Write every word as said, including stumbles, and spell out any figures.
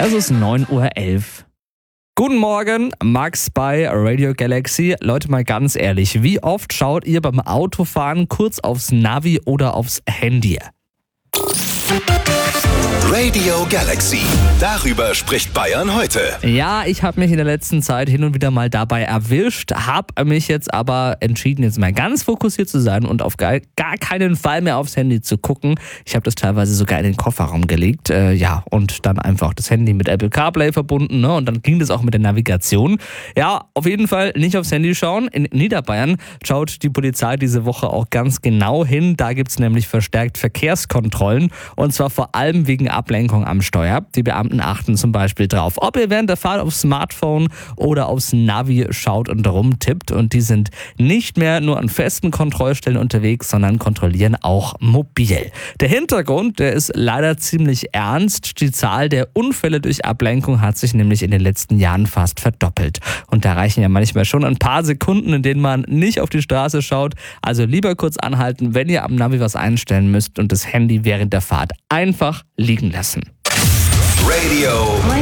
Es ist neun Uhr elf. Guten Morgen, Max bei Radio Galaxy. Leute, mal ganz ehrlich, wie oft schaut ihr beim Autofahren kurz aufs Navi oder aufs Handy? Radio Galaxy. Darüber spricht Bayern heute. Ja, ich habe mich in der letzten Zeit hin und wieder mal dabei erwischt, habe mich jetzt aber entschieden, jetzt mal ganz fokussiert zu sein und auf gar, gar keinen Fall mehr aufs Handy zu gucken. Ich habe das teilweise sogar in den Kofferraum gelegt, äh, ja, und dann einfach das Handy mit Apple CarPlay verbunden, ne, und dann ging das auch mit der Navigation. Ja, auf jeden Fall nicht aufs Handy schauen. In Niederbayern schaut die Polizei diese Woche auch ganz genau hin. Da gibt es nämlich verstärkt Verkehrskontrollen und zwar vor allem wegen Ablenkung am Steuer. Die Beamten achten zum Beispiel drauf, ob ihr während der Fahrt aufs Smartphone oder aufs Navi schaut und rumtippt. Und die sind nicht mehr nur an festen Kontrollstellen unterwegs, sondern kontrollieren auch mobil. Der Hintergrund, der ist leider ziemlich ernst. Die Zahl der Unfälle durch Ablenkung hat sich nämlich in den letzten Jahren fast verdoppelt. Und da reichen ja manchmal schon ein paar Sekunden, in denen man nicht auf die Straße schaut. Also lieber kurz anhalten, wenn ihr am Navi was einstellen müsst und das Handy während der Fahrt einfach liegen lassen. Radio